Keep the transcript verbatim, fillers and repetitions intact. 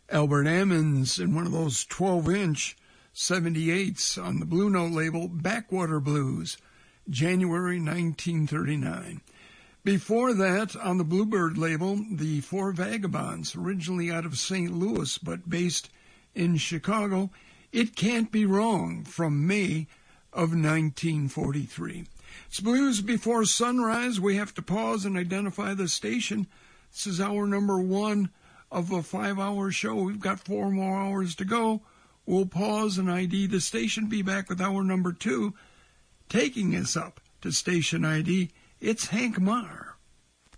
Albert Ammons in one of those twelve-inch seventy-eights on the Blue Note label, Backwater Blues, January nineteen thirty-nine. Before that, on the Bluebird label, the Four Vagabonds, originally out of Saint Louis but based in Chicago, It Can't Be Wrong, from May of nineteen forty-three. It's Blues Before Sunrise. We have to pause and identify the station. This is hour number one of a five-hour show. We've got four more hours to go. We'll pause and I D the station, be back with hour number two. Taking us up to station I D, it's Hank Marr.